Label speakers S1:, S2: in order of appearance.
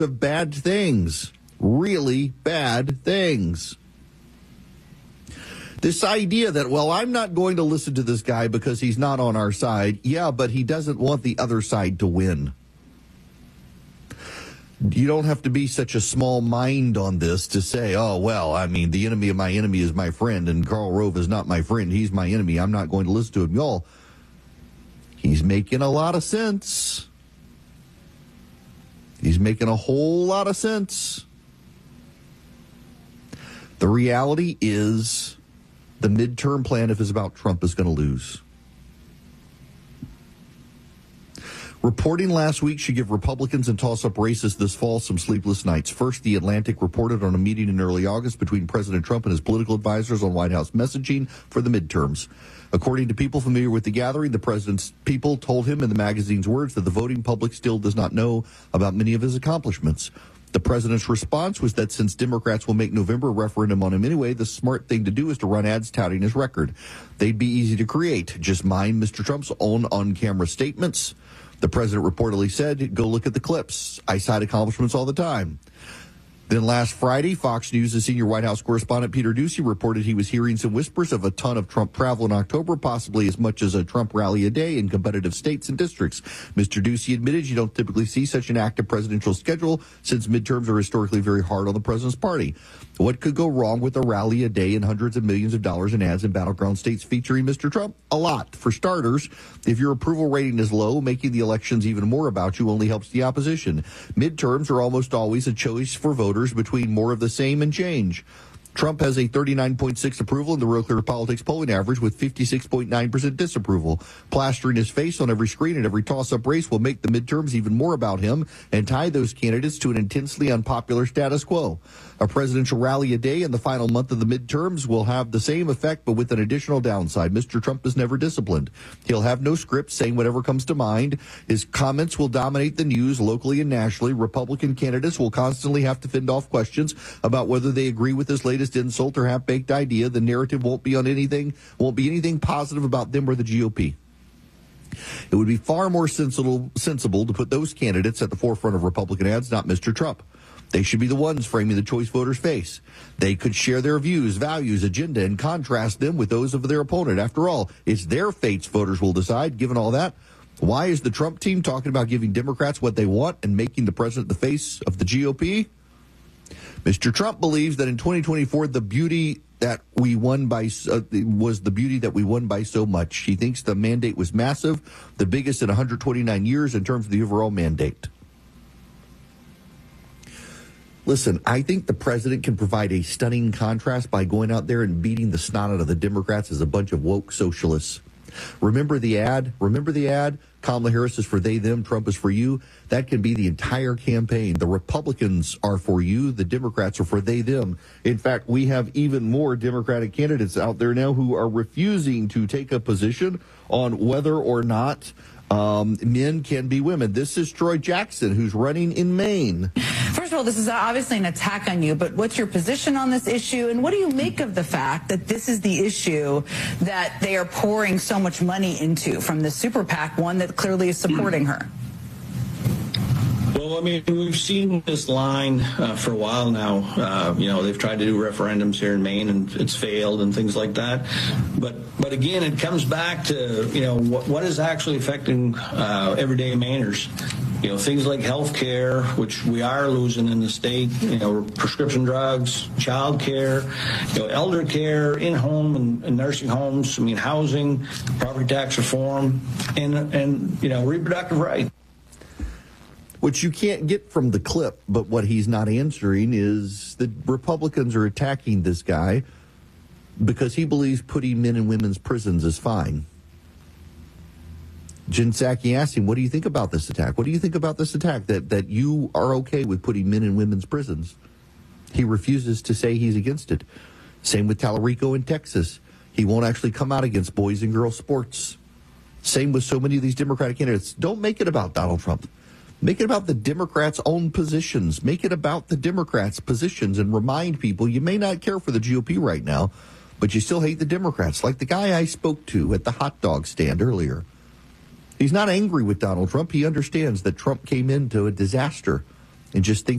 S1: of bad things, really bad things. This idea that, well, I'm not going to listen to this guy because he's not on our side. Yeah, but he doesn't want the other side to win. You don't have to be such a small mind on this to say, oh, well, I mean, the enemy of my enemy is my friend, and Karl Rove is not my friend. He's my enemy. I'm not going to listen to him. Y'all, he's making a lot of sense. He's making a whole lot of sense. The reality is the midterm plan, if it's about Trump, is going to lose. Reporting last week should give Republicans and toss-up racists this fall some sleepless nights. First, The Atlantic reported on a meeting in early August between President Trump and his political advisors on White House messaging for the midterms. According to people familiar with the gathering, the president's people told him, in the magazine's words, that the voting public still does not know about many of his accomplishments. The president's response was that since Democrats will make November a referendum on him anyway, the smart thing to do is to run ads touting his record. They'd be easy to create. Just mind Mr. Trump's own on-camera statements. The president reportedly said, go look at the clips. I cite accomplishments all the time. Then last Friday, Fox News' senior White House correspondent Peter Doocy reported he was hearing some whispers of a ton of Trump travel in October, possibly as much as a Trump rally a day in competitive states and districts. Mr. Doocy admitted you don't typically see such an active presidential schedule since midterms are historically very hard on the president's party. What could go wrong with a rally a day and hundreds of millions of dollars in ads in battleground states featuring Mr. Trump? A lot. For starters, if your approval rating is low, making the elections even more about you only helps the opposition. Midterms are almost always a choice for voters between more of the same and change. Trump has a 39.6 approval in the Real Clear Politics polling average with 56.9% disapproval. Plastering his face on every screen and every toss-up race will make the midterms even more about him and tie those candidates to an intensely unpopular status quo. A presidential rally a day in the final month of the midterms will have the same effect, but with an additional downside. Mr. Trump is never disciplined. He'll have no script, saying whatever comes to mind. His comments will dominate the news locally and nationally. Republican candidates will constantly have to fend off questions about whether they agree with his latest insult or half-baked idea. The narrative won't be anything positive about them or the GOP. It would be far more sensible to put those candidates at the forefront of Republican ads, not Mr. Trump. They should be the ones framing the choice voters face. They could share their views, values, agenda, and contrast them with those of their opponent. After all, it's their fates voters will decide. Given all that, why is the Trump team talking about giving Democrats what they want and making the president the face of the GOP? Mr. Trump believes that in 2024, the beauty that we won by was the beauty that we won by so much. He thinks the mandate was massive, the biggest in 129 years in terms of the overall mandate. Listen, I think the president can provide a stunning contrast by going out there and beating the snot out of the Democrats as a bunch of woke socialists. Remember the ad? Kamala Harris is for they, them, Trump is for you. That can be the entire campaign. The Republicans are for you. The Democrats are for they, them. In fact, we have even more Democratic candidates out there now who are refusing to take a position on whether or not men can be women. This is Troy Jackson, who's running in Maine.
S2: First of all, this is obviously an attack on you, but what's your position on this issue? And what do you make of the fact that this is the issue that they are pouring so much money into from the super PAC, one that clearly is supporting her?
S3: Well, I mean, we've seen this line for a while now. They've tried to do referendums here in Maine, and it's failed and things like that. But again, it comes back to, what is actually affecting everyday Mainers. Things like health care, which we are losing in the state, prescription drugs, child care, elder care, in-home and nursing homes, housing, property tax reform, and reproductive rights.
S1: Which you can't get from the clip, but what he's not answering is the Republicans are attacking this guy because he believes putting men in women's prisons is fine. Jen Psaki asked him, what do you think about this attack? What do you think about this attack, that you are okay with putting men in women's prisons? He refuses to say he's against it. Same with Tallarico in Texas. He won't actually come out against boys and girls sports. Same with so many of these Democratic candidates. Don't make it about Donald Trump. Make it about the Democrats' own positions. Make it about the Democrats' positions and remind people you may not care for the GOP right now, but you still hate the Democrats, like the guy I spoke to at the hot dog stand earlier. He's not angry with Donald Trump. He understands that Trump came into a disaster. and just think